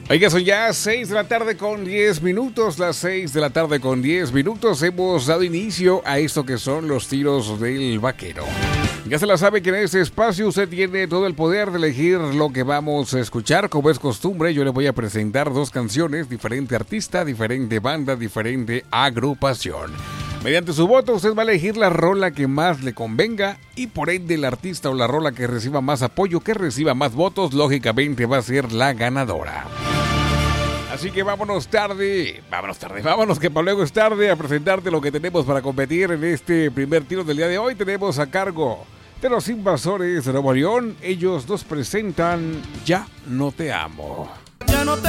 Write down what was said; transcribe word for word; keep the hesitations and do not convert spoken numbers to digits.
Oiga, son ya seis de la tarde con diez minutos, las seis de la tarde con diez minutos. Hemos dado inicio a esto que son los tiros del vaquero. Ya se la sabe que en este espacio usted tiene todo el poder de elegir lo que vamos a escuchar. Como es costumbre, yo le voy a presentar dos canciones, diferente artista, diferente banda, diferente agrupación. Mediante su voto, usted va a elegir la rola que más le convenga y por ende el artista o la rola que reciba más apoyo, que reciba más votos, lógicamente va a ser la ganadora. Así que vámonos tarde, vámonos tarde, vámonos que para luego es tarde a presentarte lo que tenemos para competir en este primer tiro del día de hoy. Tenemos a cargo de los Invasores de Nuevo León. Ellos nos presentan Ya No Te Amo. Ya no te